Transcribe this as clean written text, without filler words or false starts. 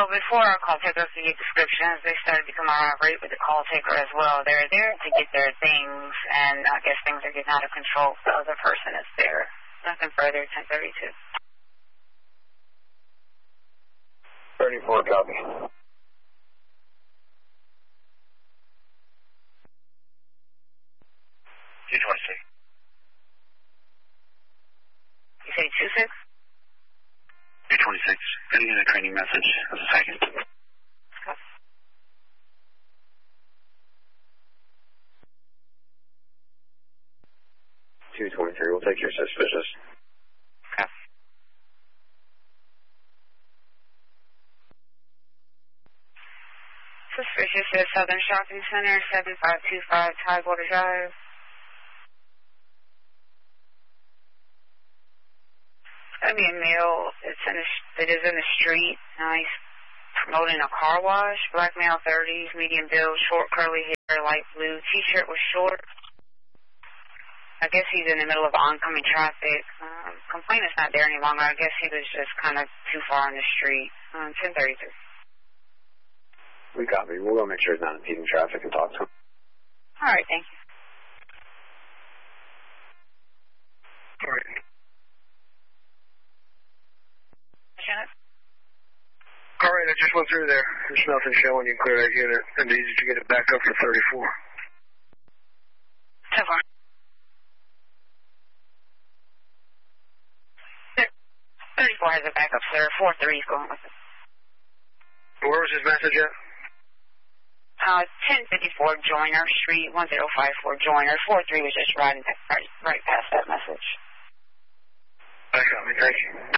So before our call takers could get descriptions, they started becoming irate with the call taker as well. They're there to get their things, and I guess things are getting out of control. The other person is there. Nothing further, 1032. 34, copy. 226. You say 26? 226. Getting in a training message. That's a second. Okay. 223, we'll take your suspicious. Okay. Suspicious is Southern Shopping Center, 7525 Tidewater Drive. It's going to be a male. It is in the street. He's promoting a car wash. Black male, 30s, medium build, short curly hair, light blue. T-shirt with shorts. I guess he's in the middle of oncoming traffic. Complainant's not there any longer. I guess he was just kind of too far on the street. 1033. We copy. We'll go make sure he's not impeding traffic and talk to him. All right, thank you. All right. Janet? All right, I just went through there. There's nothing showing. You can clear that unit. And easy to get it back up for 34. 10-4. 34 has a backup, sir. 4-3 is going with it. Where was his message at? 1054 Joyner Street, 1054 Joyner. 4-3 was just right past that message. I got me. Thank you.